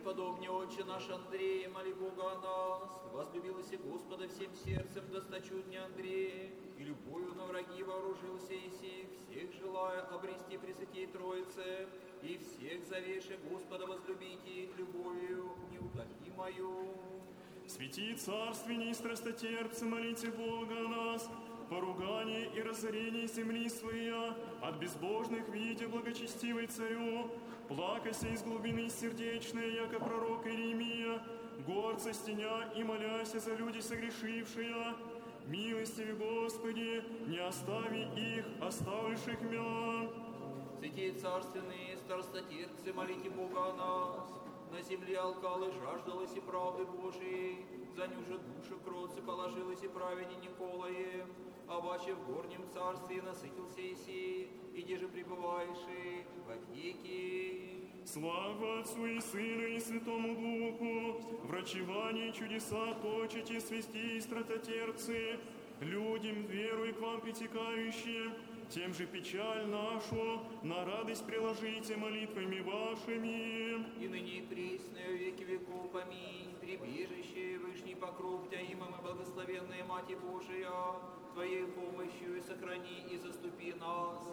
Преподобный Отче наш Андрей, моли Бога о нас, возлюбился Господа всем сердцем, досточудне Андрей, и любовью на враги вооружился и всех желая обрести Пресвятей Троице, и всех зовеше Господа возлюбите их любовью неутолимою. Святи царственней и страстотерпцы, молите Бога о нас, поругание и разорение земли своя, от безбожных видя благочестивый царю, плакайся из глубины сердечной, яко пророк Иеремия, горца стеня и моляся за люди согрешившие. Милостиви, Господи, не остави их, оставивших мя. Святей царственные старостотерпцы, молите Бога о нас. На земле алкалы жаждалось и правды Божией, за ню же душа кроцы положилась и праведен Николае, а ваче в горнем царстве насытился Иси, и где же пребываешь и вовеки. Слава Отцу и Сыну и Святому Духу, врачевание чудеса точите, свести и стратотерпцы, людям веруй к вам притекающим, тем же печаль нашу на радость приложите молитвами вашими. И ныне и присно, и веки веков, аминь. Прибежище, вышний покров Тяимым и благословенная Мать Божия, Твоей помощью и сохрани и заступи нас.